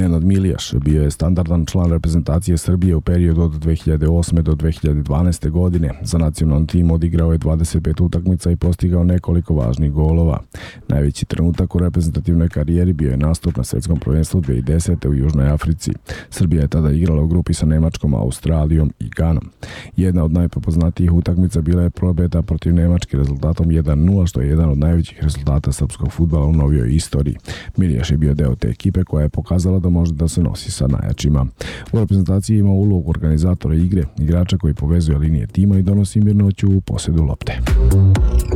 Nenad Milijaš bio je standardan član reprezentacije Srbije u periodu od 2008. do 2012. godine. Za nacionalni tim odigrao je 25 utakmica i postigao nekoliko važnih golova. Najveći trenutak u reprezentativnoj karijeri bio je nastup na svetskom prvenstvu 2010. u Južnoj Africi. Srbija je tada igrala u grupi sa Nemačkom, Australijom i Ganom. Jedna od najprepoznatijih utakmica bila je pobjeda protiv Nemačke rezultatom 1:0, što je jedan od najvećih rezultata srpskog fudbala u novijoj istoriji. Milijaš je bio deo te ekipe koja je pokazala da može da se nosi sa najjačima. U reprezentaciji ima ulogu organizatora igre, igrača koji povezuje linije tima i donosi mirnoću u posjedu lopte.